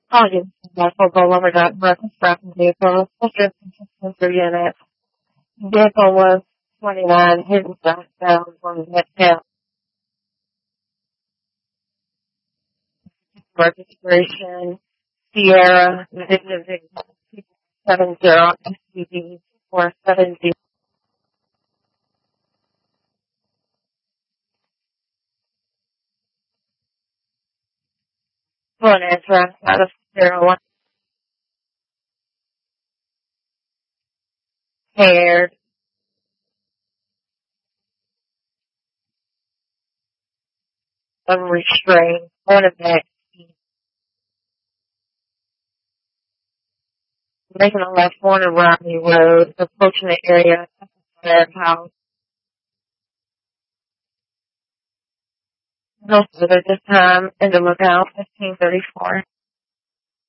Audience vehicle over that reckless driving vehicle, special assistance unit. Vehicle was 29, hidden southbound from Midtown. Registration, Sierra, Division 70 SUV 470. One address out of 01 paired, unrestrained, on a back, making a left on a Romney Road, approaching the area of their house. No further this time in the lookout, 1534.